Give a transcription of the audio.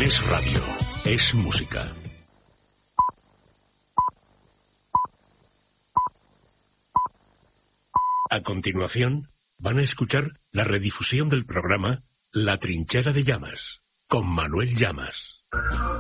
Es radio, es música. A continuación, van a escuchar la redifusión del programa La Trinchera de Llamas, con Manuel Llamas.